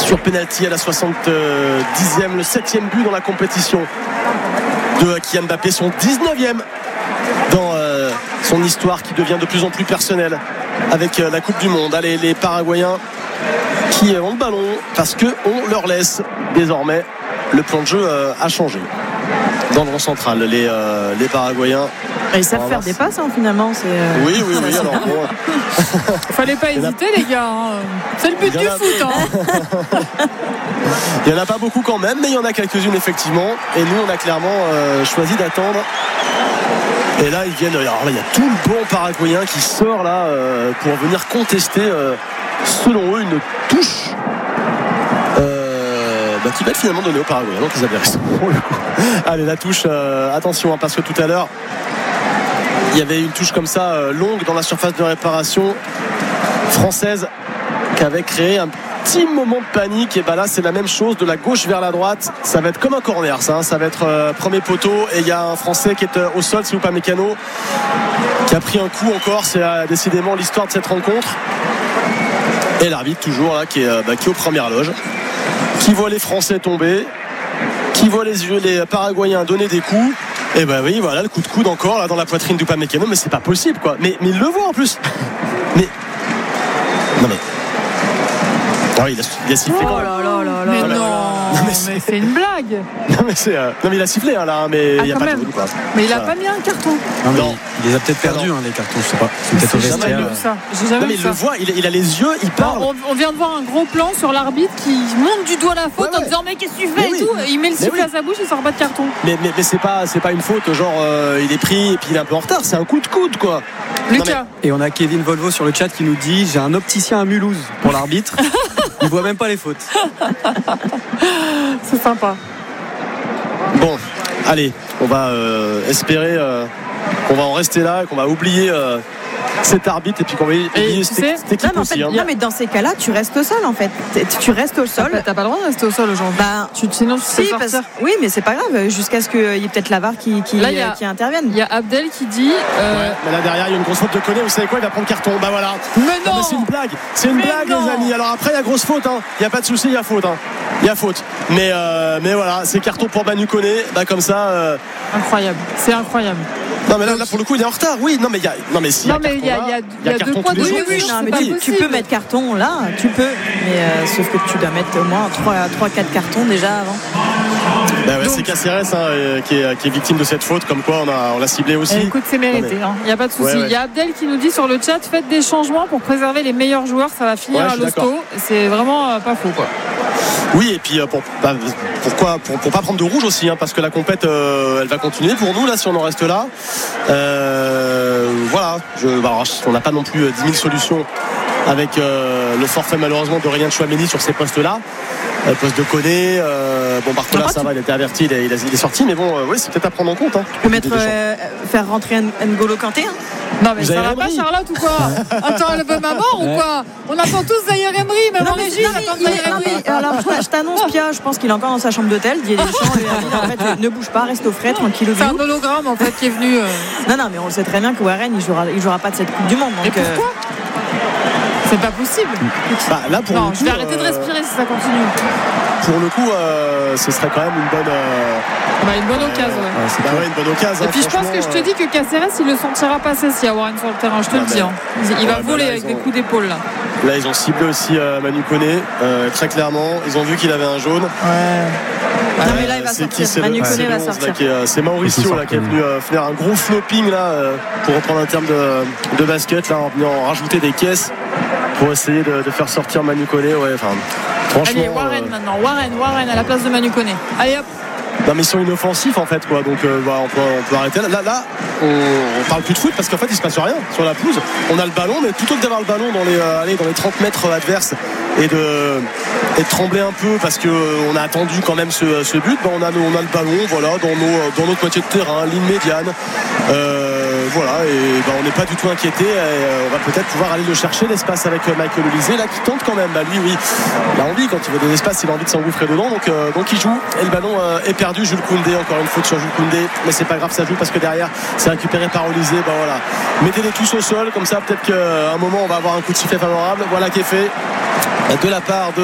sur penalty à la 70e, le 7e but dans la compétition de Kylian Mbappé, son 19e dans son histoire qui devient de plus en plus personnelle avec la Coupe du Monde. Allez, les Paraguayens qui ont le ballon parce qu'on leur laisse désormais. Le plan de jeu a changé dans le rond central. Les Paraguayens. Ils savent faire des passes finalement. Oui. Alors bon. Fallait pas hésiter les gars. C'est le but du foot. Il n'y en a pas beaucoup quand même, mais il y en a quelques-unes effectivement. Et nous, on a clairement choisi d'attendre. Et là, ils viennent. Alors là, il y a tout le banc paraguayen qui sort là pour venir contester, selon eux, une touche. Qui va être finalement donnée aux Paraguayens. Donc ils avaient raison. Allez, la touche. Attention, parce que tout à l'heure, il y avait une touche comme ça longue dans la surface de réparation française qui avait créé un petit moment de panique. Et là c'est la même chose, de la gauche vers la droite. Ça va être comme un corner, ça va être premier poteau. Et il y a un Français qui est au sol, c'est Upamecano, qui a pris un coup encore. C'est décidément l'histoire de cette rencontre. Et l'arbitre toujours là qui est aux premières loges, qui voit les Français tomber, qui voit les Paraguayens donner des coups. Et oui, voilà le coup de coude encore là dans la poitrine d'Upamecano. Mais c'est pas possible quoi. Mais il le voit en plus. Mais non mais. Ah oui, il a sifflé quand même. Mais mais c'est une blague. Non mais il a sifflé là, mais il y a pas de coup, quoi. Mais il a pas mis un carton. Non. Il les a peut-être perdus les cartons, je sais pas. C'est peut-être au vestiaire. J'ai jamais vu il ça. le voit, il a les yeux, il parle. On vient de voir un gros plan sur l'arbitre qui monte du doigt la faute en disant mais qu'est-ce que tu fais et tout. Et il met le sifflet à sa bouche, il sort pas de carton. Mais c'est pas une faute, genre il est pris et puis il est un peu en retard, c'est un coup de coude quoi. Lucas. Et on a Kevin Volvo sur le chat qui nous dit: j'ai un opticien à Mulhouse pour l'arbitre. Il voit même pas les fautes. C'est sympa. Bon, allez, on va espérer qu'on va en rester là et qu'on va oublier cet arbitre et puis qu'on va oublier cette équipe aussi. Non, mais dans ces cas-là, tu restes au sol en fait. Tu restes au sol. T'as pas le droit de rester au sol aujourd'hui. Sinon, tu sais sortir. Oui, mais c'est pas grave. Jusqu'à ce qu'il y ait peut-être la VAR qui intervienne. Il y a Abdel qui dit. Mais là derrière, il y a une grosse faute de Koné. Vous savez quoi? Il va prendre carton. Voilà. Mais non, mais c'est une blague. C'est une blague, les amis. Alors après, il y a grosse faute. Il n'y a pas de souci, il y a faute. Il y a faute. Mais voilà, c'est carton pour Manu Koné. Comme ça. Incroyable. C'est incroyable. Non mais là pour le coup il est en retard. Oui, non mais il y a deux points de jeu. Tu peux mettre carton là, tu peux, mais sauf que tu dois mettre au moins 3-4 cartons déjà avant. C'est Caceres qui est victime de cette faute, comme quoi on l'a ciblé aussi. Écoute, c'est mérité, il n'y a pas de souci. Il y a Abdel qui nous dit sur le chat: faites des changements pour préserver les meilleurs joueurs, ça va finir à l'hosto. C'est vraiment pas faux quoi. Oui, et puis pour pas prendre de rouge aussi, parce que la compète elle va continuer pour nous là si on en reste là. Voilà, on n'a pas non plus 10 000 solutions avec le forfait malheureusement d'Aurélien Tchouaméni sur ces postes là. Poste de Koné, Barcola ça va, il a été averti, il est sorti, mais oui, c'est peut-être à prendre en compte. Tu peux faire rentrer N'Golo Kanté. Non mais ça va pas Charlotte ou quoi? Attends, elle veut ma mort ou quoi? On attend tous Zaïre Emery, même en régie. Alors je t'annonce, Pia, je pense qu'il est encore dans sa chambre d'hôtel. Didier Deschamps lui a dit en fait ne bouge pas, reste au frais, tranquille. C'est un hologramme en fait qui est venu. Non mais on le sait très bien que Warren il jouera pas de cette Coupe du Monde. Et pourquoi? C'est pas possible. Là, pour le coup, je vais arrêter de respirer si ça continue. Pour le coup, ce serait quand même une bonne. Une bonne occasion. Une bonne occasion. Et puis je pense que je te dis que Caceres il le sentira passer s'il y a Warren sur le terrain. Je te le dis. Il va voler avec des coups d'épaule là. Là ils ont ciblé aussi Manu Koné très clairement. Ils ont vu qu'il avait un jaune. Non mais là il va sortir. Manu Koné va sortir. C'est Mauricio là, qui est venu faire un gros flopping là pour reprendre un terme de basket là, en venant rajouter des caisses pour essayer de faire sortir Manu Koné. Franchement. Allez, Warren maintenant. Warren à la place de Manu Koné. Allez hop. Non mais ils sont inoffensifs en fait quoi, donc on peut arrêter là on parle plus de foot parce qu'en fait il se passe rien sur la pelouse. On a le ballon, mais plutôt que d'avoir le ballon dans les 30 mètres adverses et de trembler un peu parce que on a attendu quand même ce but, on a le ballon dans notre moitié de terrain, ligne médiane, et on n'est pas du tout inquiété et on va peut-être pouvoir aller le chercher l'espace avec Michael Olise là qui tente quand même. Lui oui, il a envie, quand il veut des espaces il a envie de s'engouffrer dedans, donc il joue et le ballon est perdu. Jules Koundé, encore une faute sur Jules Koundé, mais c'est pas grave, ça joue parce que derrière c'est récupéré par Olise. Mettez-les tous au sol, comme ça peut-être qu'à un moment on va avoir un coup de sifflet favorable. Voilà qui est fait de la part de